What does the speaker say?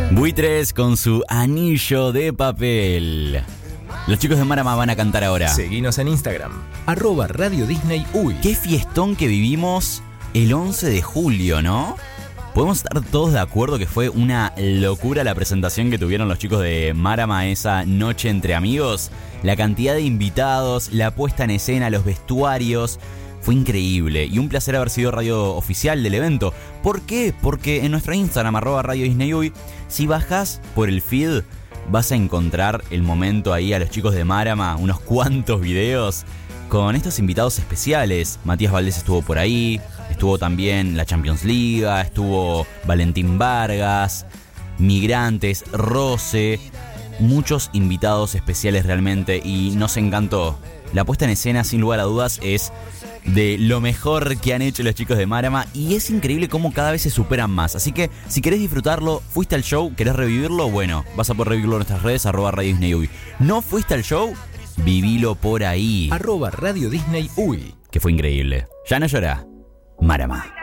Buitres con su anillo de papel. Los chicos de Marama van a cantar ahora. Seguinos en Instagram, @Radio Disney Uy. Qué fiestón que vivimos el 11 de julio, ¿no? Podemos estar todos de acuerdo que fue una locura la presentación que tuvieron los chicos de Marama esa noche entre amigos. La cantidad de invitados, la puesta en escena, los vestuarios. Fue increíble y un placer haber sido radio oficial del evento. ¿Por qué? Porque en nuestro Instagram, @Radio Disney Uy, si bajás por el feed, vas a encontrar el momento ahí a los chicos de Marama, unos cuantos videos con estos invitados especiales. Matías Valdés estuvo por ahí, estuvo también la Champions League, estuvo Valentín Vargas, Migrantes, Rose, muchos invitados especiales realmente y nos encantó. La puesta en escena, sin lugar a dudas, es de lo mejor que han hecho los chicos de Marama y es increíble cómo cada vez se superan más. Así que si querés disfrutarlo, fuiste al show, querés revivirlo, bueno, vas a poder revivirlo en nuestras redes, @Radio Disney Uy. No fuiste al show, vivilo por ahí. @Radio Disney Uy. Que fue increíble. Ya no llorá, Marama.